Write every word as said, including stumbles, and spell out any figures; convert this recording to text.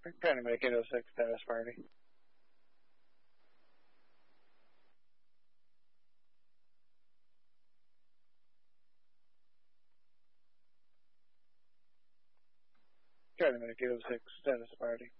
Trying to make eight oh six status party. Trying to make eight oh six status party.